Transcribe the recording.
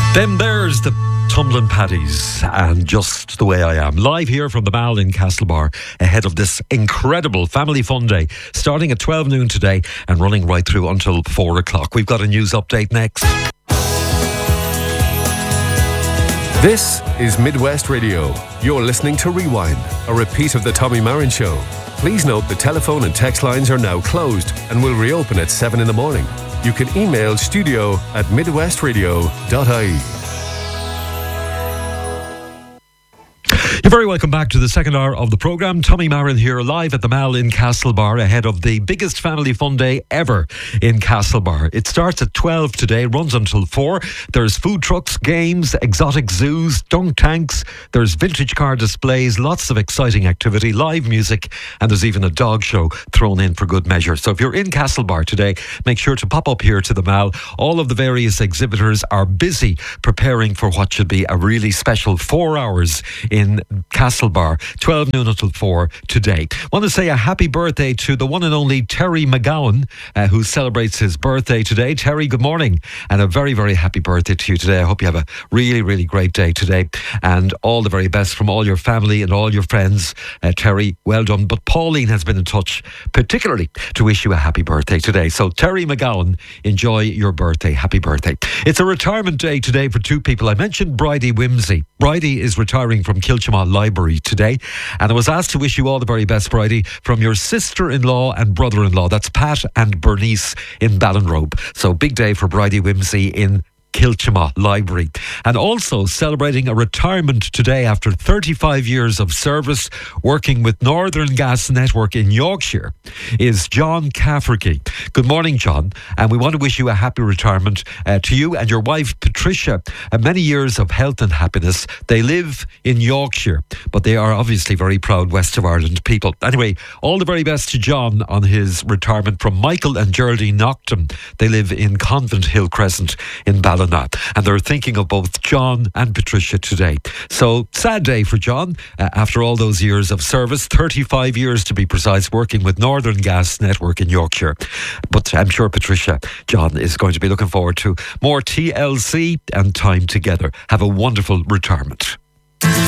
Then there's the Tumbling Paddies and Just the Way I Am. Live here from the Mall in Castlebar ahead of this incredible family fun day starting at 12 noon today and running right through until 4 o'clock. We've got a news update next. This is Midwest Radio. You're listening to Rewind, a repeat of the Tommy Marin Show. Please note the telephone and text lines are now closed and will reopen at 7 in the morning. You can email studio@midwestradio.ie. You're very welcome back to the second hour of the programme. Tommy Marin here, live at the Mall in Castlebar ahead of the biggest family fun day ever in Castlebar. It starts at 12 today, runs until 4. There's food trucks, games, exotic zoos, dunk tanks. There's vintage car displays, lots of exciting activity, live music, and there's even a dog show thrown in for good measure. So if you're in Castlebar today, make sure to pop up here to the Mall. All of the various exhibitors are busy preparing for what should be a really special 4 hours in Castlebar, 12 noon until 4 today. Want to say a happy birthday to the one and only Terry McGowan, who celebrates his birthday today. Terry, good morning, and a very, very happy birthday to you today. I hope you have a really, really great day today, and all the very best from all your family and all your friends. Terry, well done. But Pauline has been in touch particularly to wish you a happy birthday today. So Terry McGowan, enjoy your birthday. Happy birthday. It's a retirement day today for two people. I mentioned Bridie Whimsy. Bridie is retiring from Kilchama Library today, and I was asked to wish you all the very best, Bridie, from your sister-in-law and brother-in-law. That's Pat and Bernice in Ballinrobe. So big day for Bridie Whimsy in Kilchama Library. And also celebrating a retirement today after 35 years of service working with Northern Gas Network in Yorkshire is John Cafferty. Good morning, John, and we want to wish you a happy retirement to you and your wife Patricia. Many years of health and happiness. They live in Yorkshire, but they are obviously very proud West of Ireland people. Anyway, all the very best to John on his retirement from Michael and Geraldine Nocton. They live in Convent Hill Crescent in Ballina, and they're thinking of both John and Patricia today. So sad day for John after all those years of service, 35 years to be precise, working with Northern Gas Network in Yorkshire. But I'm sure Patricia, John, is going to be looking forward to more TLC and time together. Have a wonderful retirement.